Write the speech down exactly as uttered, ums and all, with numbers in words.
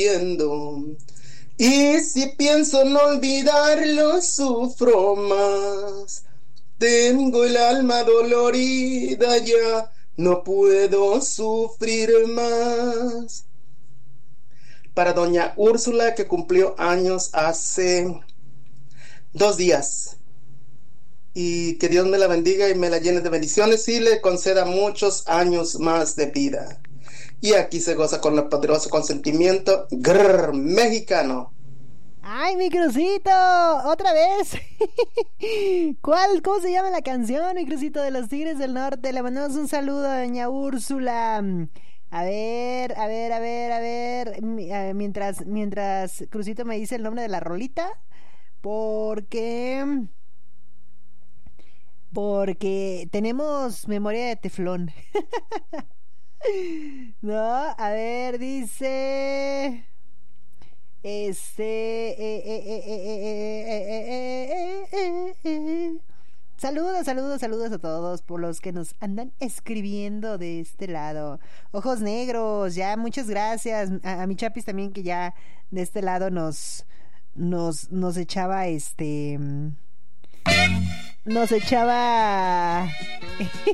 Y si pienso no olvidarlo, sufro más. Tengo el alma dolorida ya, no puedo sufrir más. Para doña Úrsula, que cumplió años hace dos días. Y que Dios me la bendiga y me la llene de bendiciones y le conceda muchos años más de vida. Y aquí se goza con el poderoso consentimiento grrr, mexicano. ¡Ay, mi crucito! ¡Otra vez! ¿Cuál? ¿Cómo se llama la canción, mi crucito de los Tigres del Norte? Le mandamos un saludo a doña Úrsula. A ver, a ver, a ver, a ver. Mi- a- Mientras, mientras Crucito me dice el nombre de la rolita. Porque... Porque tenemos memoria de teflón. No, a ver, dice... Este... eh, eh, eh, eh, eh, eh, eh, eh, eh, eh. Saludos, saludos, saludos a todos por los que nos andan escribiendo de este lado. Ojos negros, ya muchas gracias. A, a mi chapis también que ya de este lado nos nos nos echaba este nos echaba